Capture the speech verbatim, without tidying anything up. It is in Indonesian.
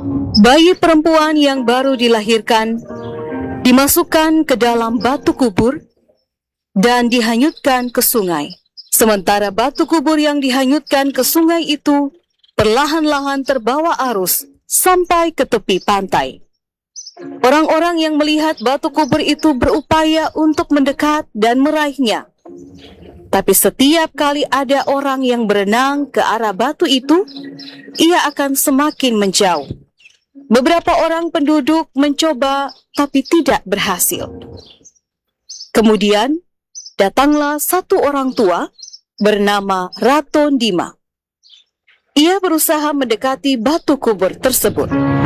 Bayi perempuan yang baru dilahirkan dimasukkan ke dalam batu kubur dan dihanyutkan ke sungai. Sementara batu kubur yang dihanyutkan ke sungai itu perlahan-lahan terbawa arus sampai ke tepi pantai. Orang-orang yang melihat batu kubur itu berupaya untuk mendekat dan meraihnya. Tapi setiap kali ada orang yang berenang ke arah batu itu, ia akan semakin menjauh. Beberapa orang penduduk mencoba, tapi tidak berhasil. Kemudian, datanglah satu orang tua bernama Ratondima. Ia berusaha mendekati batu kubur tersebut.